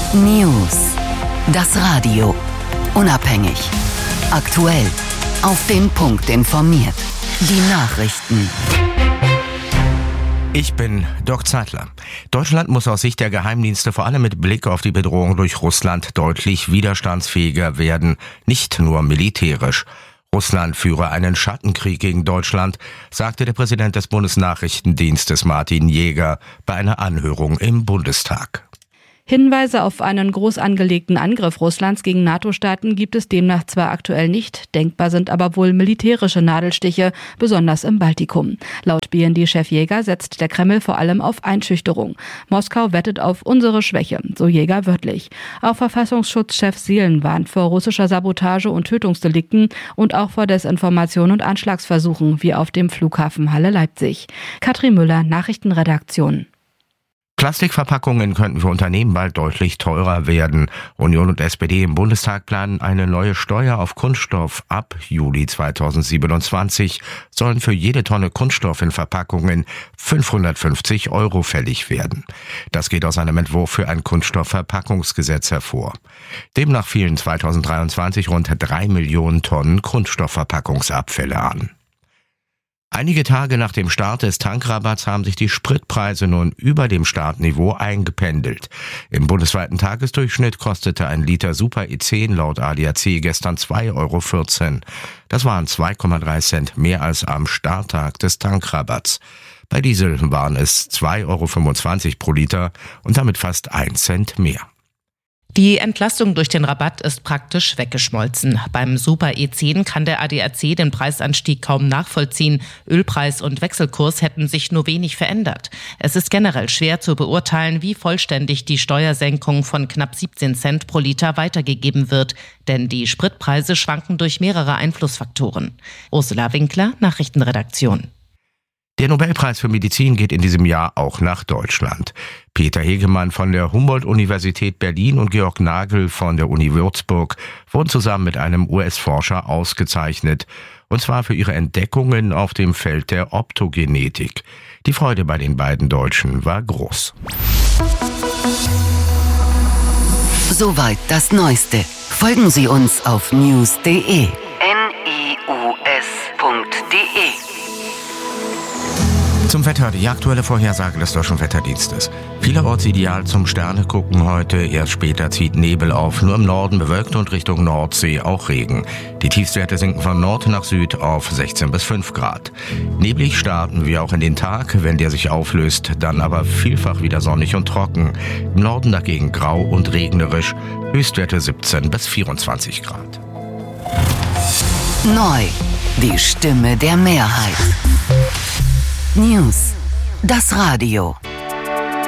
News. Das Radio. Unabhängig. Aktuell. Auf den Punkt informiert. Die Nachrichten. Ich bin Dirk Zeitler. Deutschland muss aus Sicht der Geheimdienste vor allem mit Blick auf die Bedrohung durch Russland deutlich widerstandsfähiger werden, nicht nur militärisch. Russland führe einen Schattenkrieg gegen Deutschland, sagte der Präsident des Bundesnachrichtendienstes Martin Jäger bei einer Anhörung im Bundestag. Hinweise auf einen groß angelegten Angriff Russlands gegen NATO-Staaten gibt es demnach zwar aktuell nicht, denkbar sind aber wohl militärische Nadelstiche, besonders im Baltikum. Laut BND-Chef Jäger setzt der Kreml vor allem auf Einschüchterung. Moskau wettet auf unsere Schwäche, so Jäger wörtlich. Auch Verfassungsschutzchef Seelen warnt vor russischer Sabotage und Tötungsdelikten und auch vor Desinformation und Anschlagsversuchen, wie auf dem Flughafen Halle-Leipzig. Katrin Müller, Nachrichtenredaktion. Plastikverpackungen könnten für Unternehmen bald deutlich teurer werden. Union und SPD im Bundestag planen eine neue Steuer auf Kunststoff. Ab Juli 2027 sollen für jede Tonne Kunststoff in Verpackungen 550 € fällig werden. Das geht aus einem Entwurf für ein Kunststoffverpackungsgesetz hervor. Demnach fielen 2023 rund 3 Millionen Tonnen Kunststoffverpackungsabfälle an. Einige Tage nach dem Start des Tankrabatts haben sich die Spritpreise nun über dem Startniveau eingependelt. Im bundesweiten Tagesdurchschnitt kostete ein Liter Super E10 laut ADAC gestern 2,14 €. Das waren 2,3 Cent mehr als am Starttag des Tankrabatts. Bei Diesel waren es 2,25 € pro Liter und damit fast 1 Cent mehr. Die Entlastung durch den Rabatt ist praktisch weggeschmolzen. Beim Super E10 kann der ADAC den Preisanstieg kaum nachvollziehen. Ölpreis und Wechselkurs hätten sich nur wenig verändert. Es ist generell schwer zu beurteilen, wie vollständig die Steuersenkung von knapp 17 Cent pro Liter weitergegeben wird. Denn die Spritpreise schwanken durch mehrere Einflussfaktoren. Ursula Winkler, Nachrichtenredaktion. Der Nobelpreis für Medizin geht in diesem Jahr auch nach Deutschland. Peter Hegemann von der Humboldt-Universität Berlin und Georg Nagel von der Uni Würzburg wurden zusammen mit einem US-Forscher ausgezeichnet. Und zwar für ihre Entdeckungen auf dem Feld der Optogenetik. Die Freude bei den beiden Deutschen war groß. Soweit das Neueste. Folgen Sie uns auf news.de. news.de. Zum Wetter, die aktuelle Vorhersage des Deutschen Wetterdienstes. Vielerorts ideal zum Sternegucken heute. Erst später zieht Nebel auf, nur im Norden bewölkt und Richtung Nordsee auch Regen. Die Tiefstwerte sinken von Nord nach Süd auf 16 bis 5 Grad. Neblig starten wir auch in den Tag, wenn der sich auflöst, dann aber vielfach wieder sonnig und trocken. Im Norden dagegen grau und regnerisch, Höchstwerte 17 bis 24 Grad. Neu. Die Stimme der Mehrheit. News. Das Radio.